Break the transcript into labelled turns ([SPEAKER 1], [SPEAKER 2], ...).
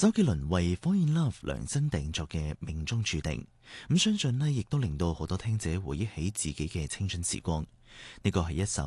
[SPEAKER 1] 周杰倫為《Fall in Love》量身訂作嘅命中注定，咁相信呢亦都令到好多聽者回憶起自己嘅青春時光。呢個係一首